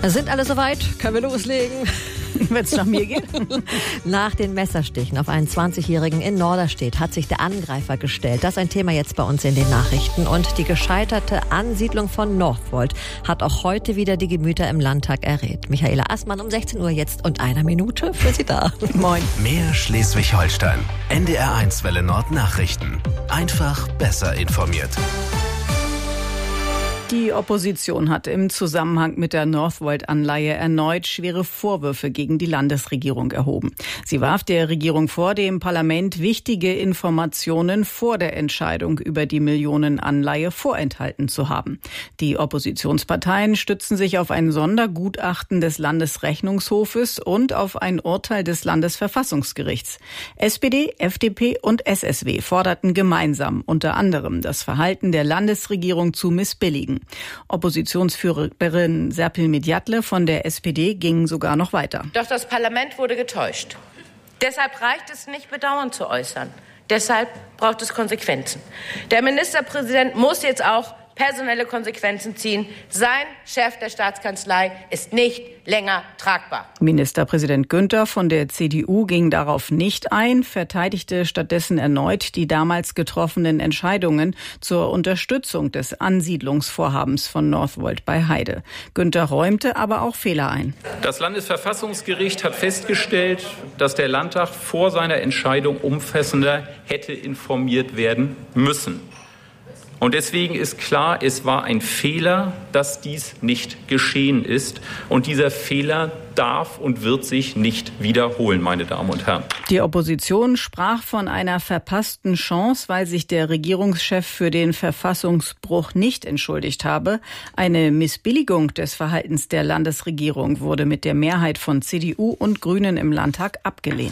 Sind alle soweit? Können wir loslegen? Wenn es nach mir geht. Nach den Messerstichen auf einen 20-Jährigen in Norderstedt hat sich der Angreifer gestellt. Das ist ein Thema jetzt bei uns in den Nachrichten. Und die gescheiterte Ansiedlung von Northvolt hat auch heute wieder die Gemüter im Landtag erregt. Michaela Assmann um 16 Uhr jetzt und 1 Minute für Sie da. Moin. Mehr Schleswig-Holstein. NDR1 Welle Nord Nachrichten. Einfach besser informiert. Die Opposition hat im Zusammenhang mit der Northvolt-Anleihe erneut schwere Vorwürfe gegen die Landesregierung erhoben. Sie warf der Regierung vor, dem Parlament wichtige Informationen vor der Entscheidung über die Millionenanleihe vorenthalten zu haben. Die Oppositionsparteien stützen sich auf ein Sondergutachten des Landesrechnungshofes und auf ein Urteil des Landesverfassungsgerichts. SPD, FDP und SSW forderten gemeinsam unter anderem das Verhalten der Landesregierung zu missbilligen. Oppositionsführerin Serpil Medjatle von der SPD ging sogar noch weiter. Doch das Parlament wurde getäuscht. Deshalb reicht es nicht, Bedauern zu äußern. Deshalb braucht es Konsequenzen. Der Ministerpräsident muss jetzt auch personelle Konsequenzen ziehen. Sein Chef der Staatskanzlei ist nicht länger tragbar. Ministerpräsident Günther von der CDU ging darauf nicht ein, verteidigte stattdessen erneut die damals getroffenen Entscheidungen zur Unterstützung des Ansiedlungsvorhabens von Northvolt bei Heide. Günther räumte aber auch Fehler ein. Das Landesverfassungsgericht hat festgestellt, dass der Landtag vor seiner Entscheidung umfassender hätte informiert werden müssen. Und deswegen ist klar, es war ein Fehler, dass dies nicht geschehen ist. Und dieser Fehler darf und wird sich nicht wiederholen, meine Damen und Herren. Die Opposition sprach von einer verpassten Chance, weil sich der Regierungschef für den Verfassungsbruch nicht entschuldigt habe. Eine Missbilligung des Verhaltens der Landesregierung wurde mit der Mehrheit von CDU und Grünen im Landtag abgelehnt.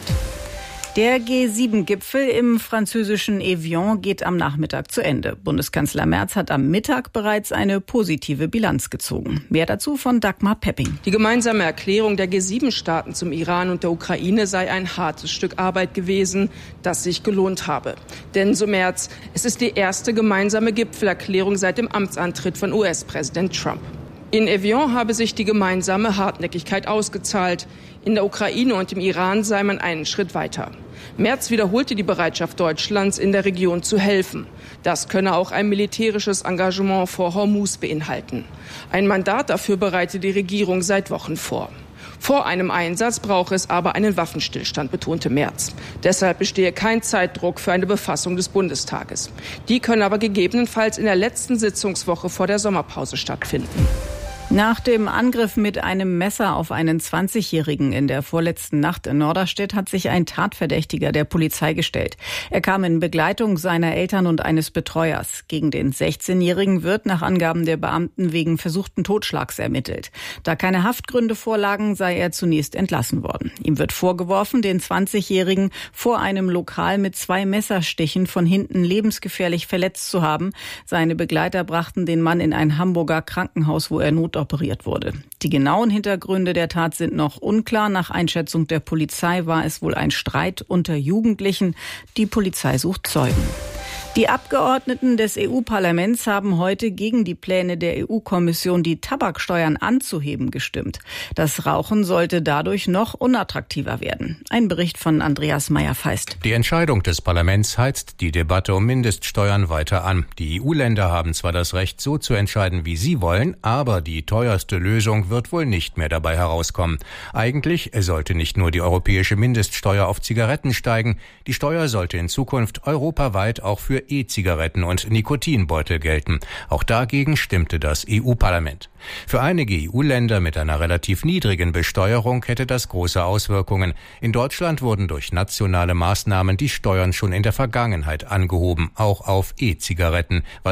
Der G7-Gipfel im französischen Evian geht am Nachmittag zu Ende. Bundeskanzler Merz hat am Mittag bereits eine positive Bilanz gezogen. Mehr dazu von Dagmar Pepping. Die gemeinsame Erklärung der G7-Staaten zum Iran und der Ukraine sei ein hartes Stück Arbeit gewesen, das sich gelohnt habe. Denn, so Merz, es ist die erste gemeinsame Gipfelerklärung seit dem Amtsantritt von US-Präsident Trump. In Evian habe sich die gemeinsame Hartnäckigkeit ausgezahlt. In der Ukraine und im Iran sei man einen Schritt weiter. Merz wiederholte die Bereitschaft Deutschlands, in der Region zu helfen. Das könne auch ein militärisches Engagement vor Hormuz beinhalten. Ein Mandat dafür bereite die Regierung seit Wochen vor. Vor einem Einsatz brauche es aber einen Waffenstillstand, betonte Merz. Deshalb bestehe kein Zeitdruck für eine Befassung des Bundestages. Die könne aber gegebenenfalls in der letzten Sitzungswoche vor der Sommerpause stattfinden. Nach dem Angriff mit einem Messer auf einen 20-Jährigen in der vorletzten Nacht in Norderstedt hat sich ein Tatverdächtiger der Polizei gestellt. Er kam in Begleitung seiner Eltern und eines Betreuers. Gegen den 16-Jährigen wird nach Angaben der Beamten wegen versuchten Totschlags ermittelt. Da keine Haftgründe vorlagen, sei er zunächst entlassen worden. Ihm wird vorgeworfen, den 20-Jährigen vor einem Lokal mit 2 Messerstichen von hinten lebensgefährlich verletzt zu haben. Seine Begleiter brachten den Mann in ein Hamburger Krankenhaus, wo er operiert wurde. Die genauen Hintergründe der Tat sind noch unklar. Nach Einschätzung der Polizei war es wohl ein Streit unter Jugendlichen. Die Polizei sucht Zeugen. Die Abgeordneten des EU-Parlaments haben heute gegen die Pläne der EU-Kommission, die Tabaksteuern anzuheben, gestimmt. Das Rauchen sollte dadurch noch unattraktiver werden. Ein Bericht von Andreas Meyer-Feist. Die Entscheidung des Parlaments heizt die Debatte um Mindeststeuern weiter an. Die EU-Länder haben zwar das Recht, so zu entscheiden, wie sie wollen, aber die teuerste Lösung wird wohl nicht mehr dabei herauskommen. Eigentlich sollte nicht nur die europäische Mindeststeuer auf Zigaretten steigen, die Steuer sollte in Zukunft europaweit auch für E-Zigaretten und Nikotinbeutel gelten. Auch dagegen stimmte das EU-Parlament. Für einige EU-Länder mit einer relativ niedrigen Besteuerung hätte das große Auswirkungen. In Deutschland wurden durch nationale Maßnahmen die Steuern schon in der Vergangenheit angehoben, auch auf E-Zigaretten, was